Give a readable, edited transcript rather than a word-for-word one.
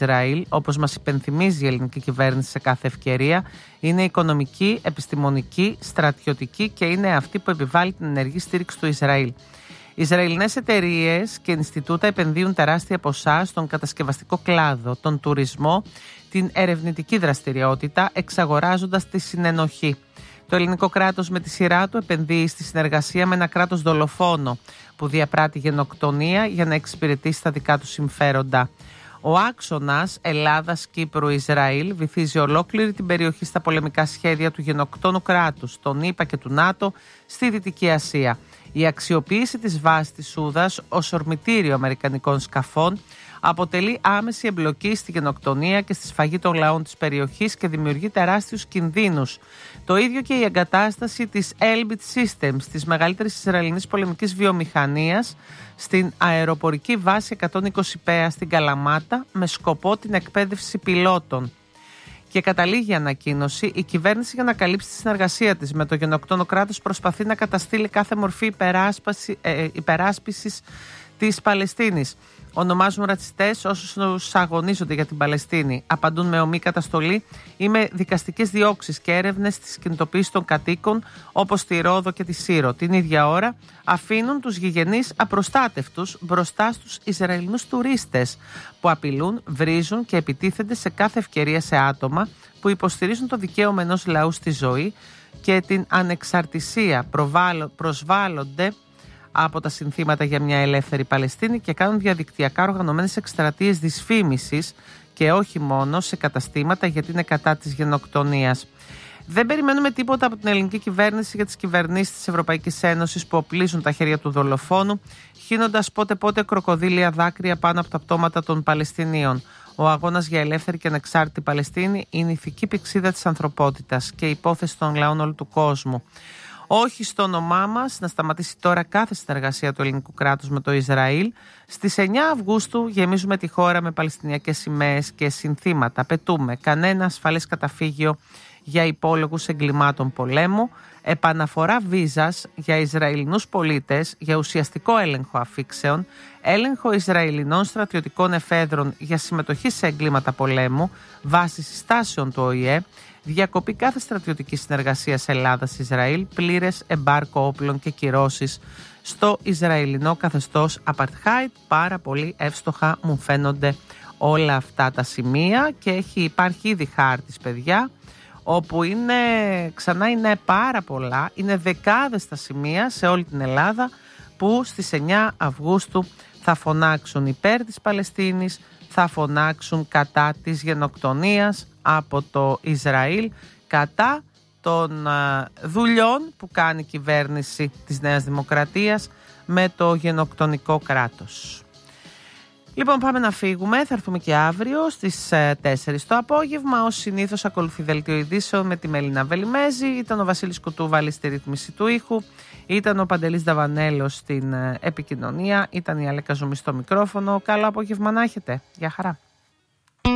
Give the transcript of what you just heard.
Ισραήλ, όπως μας υπενθυμίζει η ελληνική κυβέρνηση σε κάθε ευκαιρία, είναι οικονομική, επιστημονική, στρατιωτική και είναι αυτή που επιβάλλει την ενεργή στήριξη του Ισραήλ. Οι Ισραηλινές εταιρείες και Ινστιτούτα επενδύουν τεράστια ποσά στον κατασκευαστικό κλάδο, τον τουρισμό, την ερευνητική δραστηριότητα, εξαγοράζοντας τη συνενοχή. Το ελληνικό κράτος με τη σειρά του επενδύει στη συνεργασία με ένα κράτος δολοφόνο που διαπράττει γενοκτονία για να εξυπηρετήσει τα δικά του συμφέροντα. Ο άξονας Ελλάδας-Κύπρου-Ισραήλ βυθίζει ολόκληρη την περιοχή στα πολεμικά σχέδια του γενοκτόνου κράτους, των ΗΠΑ και του ΝΑΤΟ στη Δυτική Ασία. Η αξιοποίηση της βάσης της Σούδας ως ορμητήριο αμερικανικών σκαφών αποτελεί άμεση εμπλοκή στη γενοκτονία και στη σφαγή των λαών της περιοχής και δημιουργεί τεράστιους κινδύνους. Το ίδιο και η εγκατάσταση της Elbit Systems, της μεγαλύτερης Ισραηλινής πολεμικής βιομηχανίας, στην αεροπορική βάση 120 ΠΕΑ στην Καλαμάτα με σκοπό την εκπαίδευση πιλότων. Και καταλήγει η ανακοίνωση, η κυβέρνηση για να καλύψει τη συνεργασία της με το γενοκτόνο κράτος προσπαθεί να καταστήλει κάθε μορφή υπεράσπισης της Παλαιστίνης. Ονομάζουν ρατσιστές όσους αγωνίζονται για την Παλαιστίνη. Απαντούν με ομή καταστολή ή με δικαστικές διώξεις και έρευνες της κινητοποίησης των κατοίκων όπως στη Ρόδο και τη Σύρο. Την ίδια ώρα αφήνουν τους γηγενείς απροστάτευτους μπροστά στους Ισραηλινούς τουρίστες που απειλούν, βρίζουν και επιτίθενται σε κάθε ευκαιρία σε άτομα που υποστηρίζουν το δικαίωμα ενός λαού στη ζωή και την ανεξαρτησία. Προσβάλλονται από τα συνθήματα για μια ελεύθερη Παλαιστίνη και κάνουν διαδικτυακά οργανωμένες εκστρατείες δυσφήμισης και όχι μόνο σε καταστήματα γιατί είναι κατά της γενοκτονίας. Δεν περιμένουμε τίποτα από την ελληνική κυβέρνηση για τις κυβερνήσεις της Ευρωπαϊκής Ένωσης που οπλίζουν τα χέρια του δολοφόνου, χύνοντας πότε-πότε κροκοδίλια δάκρυα πάνω από τα πτώματα των Παλαιστινίων. Ο αγώνας για ελεύθερη και ανεξάρτητη Παλαιστίνη είναι η ηθική πηξίδα της ανθρωπότητας και η υπόθεση των λαών όλου του κόσμου. Όχι στο όνομά μας να σταματήσει τώρα κάθε συνεργασία του ελληνικού κράτους με το Ισραήλ. Στις 9 Αυγούστου γεμίζουμε τη χώρα με παλαιστινιακές σημαίες και συνθήματα. Πετούμε κανένα ασφαλές καταφύγιο για υπόλογους εγκλημάτων πολέμου, επαναφορά βίζας για Ισραηλινούς πολίτες για ουσιαστικό έλεγχο αφήξεων, έλεγχο Ισραηλινών στρατιωτικών εφέδρων για συμμετοχή σε εγκλήματα πολέμου βάσει συστάσεων του ΟΗΕ, διακοπή κάθε στρατιωτική συνεργασία Ελλάδας-Ισραήλ, πλήρες εμπάρκο όπλων και κυρώσεις στο Ισραηλινό καθεστώς Apartheid. Πάρα πολύ εύστοχα μου φαίνονται όλα αυτά τα σημεία και υπάρχει ήδη χάρτης, παιδιά, όπου είναι πάρα πολλά, είναι δεκάδες τα σημεία σε όλη την Ελλάδα που στις 9 Αυγούστου θα φωνάξουν υπέρ της Παλαιστίνης, θα φωνάξουν κατά της γενοκτονίας από το Ισραήλ, κατά των δουλειών που κάνει η κυβέρνηση της Νέας Δημοκρατίας με το γενοκτονικό κράτος. Λοιπόν, πάμε να φύγουμε. Θα έρθουμε και αύριο στις 4 το απόγευμα. Ως συνήθως ακολουθεί δελτίο ειδήσεων με τη Μελίνα Βελιμέζη. Ήταν ο Βασίλης Κουτούβαλης στη ρύθμιση του ήχου. Ήταν ο Παντελής Δαβανέλος στην επικοινωνία. Ήταν η Αλέκα Ζουμί στο μικρόφωνο. Καλό απόγευμα να έχετε. Γεια χαρά.